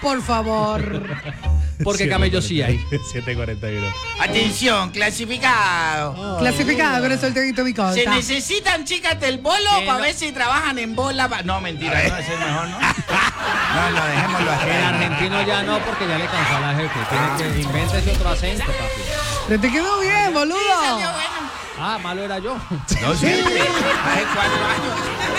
por favor. Porque camello sí hay. 7:41. Atención, clasificado. Clasificado con el solterito Bicota. Se necesitan chicas del bolo para ver si trabajan en bola. No, mentira, no, ese es mejor, ¿no? No, dejémoslo así. El argentino ya no, porque ya le cansó a la jefe. Tiene que invéntese otro acento, papi. Pero te quedó bien, boludo. Salió bueno. Ah, malo era yo. No, siempre. Hace 4 años.